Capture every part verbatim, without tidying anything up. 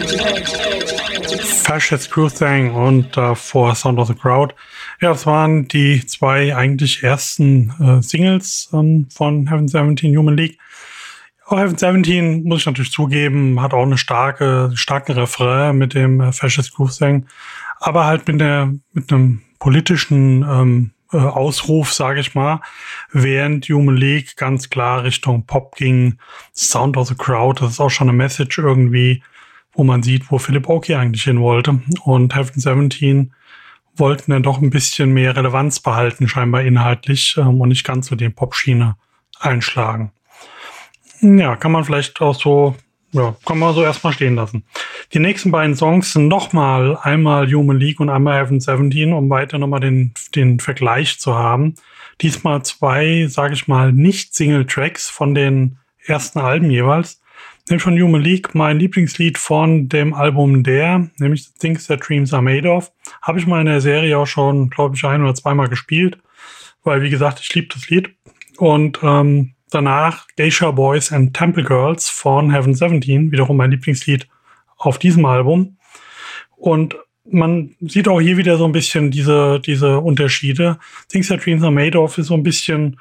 Fascist Crew Thing und davor äh, Sound of the Crowd. Ja, das waren die zwei eigentlich ersten äh, Singles ähm, von Heaven seventeen Human League. Auch Heaven seventeen, muss ich natürlich zugeben, hat auch eine starke, starken Refrain mit dem äh, Fascist Crew Thing, aber halt mit der mit einem politischen ähm, äh, Ausruf, sage ich mal, während Human League ganz klar Richtung Pop ging. Sound of the Crowd, das ist auch schon eine Message irgendwie, wo man sieht, wo Philip Oakey eigentlich hin wollte. Und Heaven seventeen wollten dann doch ein bisschen mehr Relevanz behalten, scheinbar inhaltlich, ähm, und nicht ganz so den Pop-Schiene einschlagen. Ja, kann man vielleicht auch so, ja, kann man so erstmal stehen lassen. Die nächsten beiden Songs sind nochmal einmal Human League und einmal Heaven seventeen, um weiter nochmal den, den Vergleich zu haben. Diesmal zwei, sage ich mal, Nicht-Single-Tracks von den ersten Alben jeweils. Nämlich von Human League, mein Lieblingslied von dem Album Der, nämlich The Things That Dreams Are Made Of. Habe ich mal in der Serie auch schon, glaube ich, ein- oder zweimal gespielt, weil, wie gesagt, ich liebe das Lied. Und ähm, danach Geisha Boys and Temple Girls von Heaven seventeen, wiederum mein Lieblingslied auf diesem Album. Und man sieht auch hier wieder so ein bisschen diese, diese Unterschiede. Things That Dreams Are Made Of ist so ein bisschen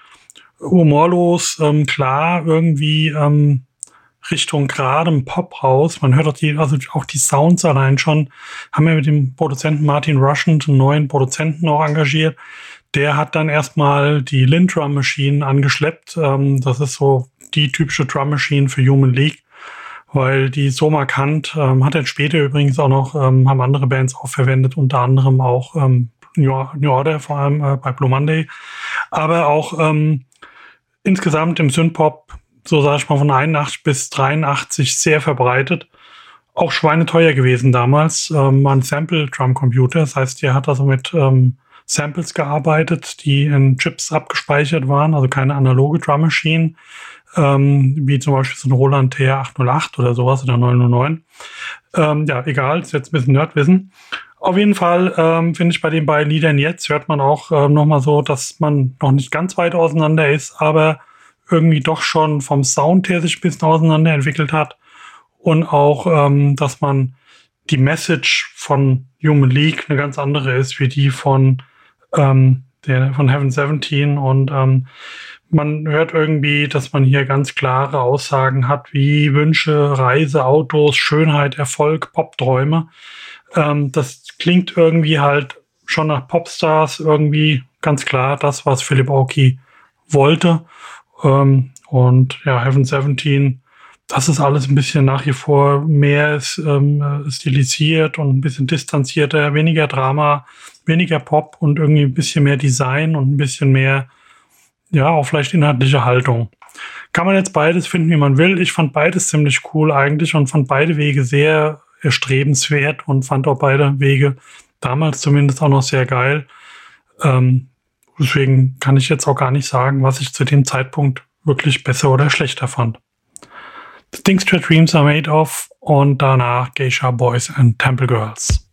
humorlos, ähm, klar, irgendwie ähm, Richtung geradem Pop raus. Man hört auch die, also auch die Sounds allein schon. Haben wir mit dem Produzenten Martin Rushent einen neuen Produzenten auch engagiert. Der hat dann erstmal die Linn Drum Machine angeschleppt. Ähm, das ist so die typische Drum Machine für Human League, weil die so markant, ähm, hat er später übrigens auch noch, ähm, haben andere Bands auch verwendet, unter anderem auch ähm, New Order, vor allem äh, bei Blue Monday. Aber auch ähm, insgesamt im Synthpop, so sage ich mal, von einundachtzig bis dreiundachtzig sehr verbreitet. Auch schweineteuer gewesen damals. Ähm, war ein Sample-Drum-Computer. Das heißt, der hat also mit ähm, Samples gearbeitet, die in Chips abgespeichert waren, also keine analoge Drum-Machine, ähm, wie zum Beispiel so ein Roland T R achthundertacht oder sowas oder neunhundertneun. Ähm, ja, egal, ist jetzt ein bisschen Nerdwissen. Auf jeden Fall ähm, finde ich bei den beiden Liedern jetzt, hört man auch ähm, nochmal so, dass man noch nicht ganz weit auseinander ist, aber irgendwie doch schon vom Sound her sich ein bisschen auseinander entwickelt hat und auch, ähm, dass man die Message von Human League eine ganz andere ist wie die von ähm, der von Heaven seventeen und ähm, man hört irgendwie, dass man hier ganz klare Aussagen hat, wie Wünsche, Reise, Autos, Schönheit, Erfolg, Popträume. Ähm, das klingt irgendwie halt schon nach Popstars, irgendwie ganz klar das, was Philip Oakey wollte. Ähm, und ja, Heaven seventeen, das ist alles ein bisschen nach wie vor mehr ähm, stilisiert und ein bisschen distanzierter, weniger Drama, weniger Pop und irgendwie ein bisschen mehr Design und ein bisschen mehr, ja, auch vielleicht inhaltliche Haltung. Kann man jetzt beides finden, wie man will. Ich fand beides ziemlich cool eigentlich und fand beide Wege sehr erstrebenswert und fand auch beide Wege damals zumindest auch noch sehr geil. Ähm, Deswegen kann ich jetzt auch gar nicht sagen, was ich zu dem Zeitpunkt wirklich besser oder schlechter fand. The Things That Dreams Are Made Of und danach Geisha Boys and Temple Girls.